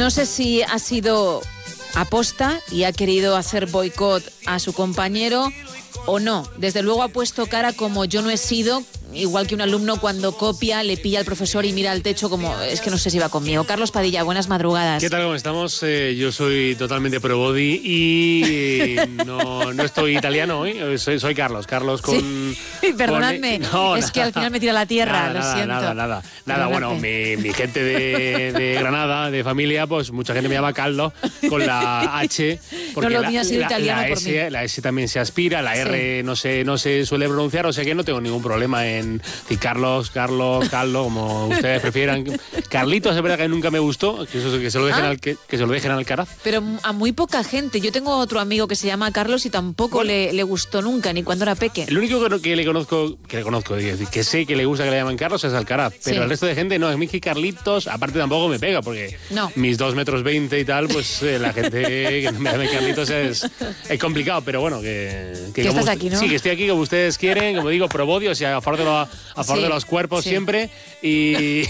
No sé si ha sido aposta y ha querido hacer boicot a su compañero o no. Desde luego ha puesto cara como yo no he sido, igual que un alumno cuando copia, le pilla al profesor y mira al techo como es que no sé si va conmigo. Carlos Padilla, buenas madrugadas. ¿Qué tal? ¿Cómo estamos? Yo soy totalmente pro body y no estoy italiano hoy. Soy Carlos con... Sí. Perdonadme, que al final me tira a la tierra, lo siento. Nada, bueno, mi gente de Granada, de familia, pues mucha gente me llama Carlos con la H. Porque no lo mío ha sido italiano por mí. La S también se aspira, la R no se suele pronunciar, o sea que no tengo ningún problema en decir Carlos, como ustedes prefieran. Carlitos, es verdad que nunca me gustó, que se lo dejen al Alcaraz. Pero a muy poca gente. Yo tengo otro amigo que se llama Carlos y tampoco le gustó nunca, ni cuando era peque. El único que le conozco, es decir, que sé que le gusta que le llaman Carlos es Alcaraz, pero el resto de gente no, es que Carlitos, aparte tampoco me pega, porque mis 2,20 metros y tal, pues la gente que me llame Carlitos es complicado, pero bueno, que estás aquí, ¿no? Sí, que estoy aquí como ustedes quieren, como digo, pro body, o sea, a favor de los cuerpos siempre, y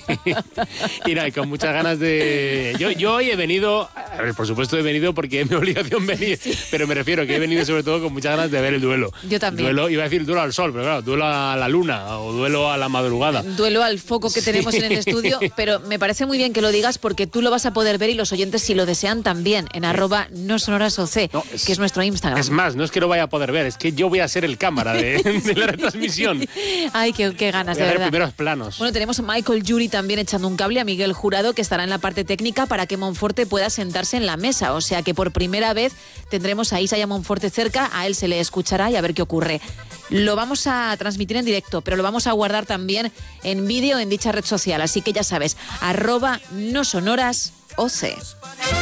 nada, con muchas ganas de... Yo hoy he venido, a ver, por supuesto he venido porque es mi obligación venir, pero me refiero que he venido sobre todo con muchas ganas de ver el duelo. Yo también. Iba a decir duelo al sol, pero claro, duelo a la luna o duelo a la madrugada. Duelo al foco que tenemos en el estudio, pero me parece muy bien que lo digas porque tú lo vas a poder ver y los oyentes, si lo desean, también, en @nosonorasoc, que es nuestro Instagram. Es más, no es que lo vaya a poder ver, es que yo voy a ser el cámara de la retransmisión. Ay, qué ganas, de verdad. Primeros planos. Bueno, tenemos a Michael Yuri también echando un cable, a Miguel Jurado, que estará en la parte técnica para que Monforte pueda sentarse en la mesa. O sea que por primera vez tendremos a Isa y a Monforte cerca, a él se le escuchará y a ver qué ocurre. Lo vamos a transmitir en directo, pero lo vamos a guardar también en vídeo en dicha red social. Así que ya sabes, @nosonorasoc.